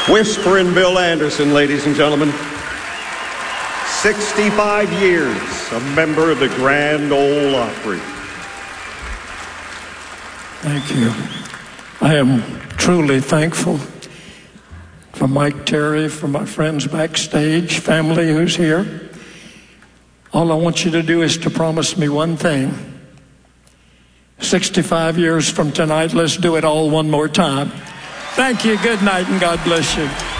Whispering Bill Anderson, ladies and gentlemen. 65 years, a member of the Grand Ole Opry. Thank you. I am truly thankful for Mike Terry, for my friends backstage, family who's here. All I want you to do is to promise me one thing. 65 years from tonight, let's do it all one more time. Thank you. Good night, and God bless you.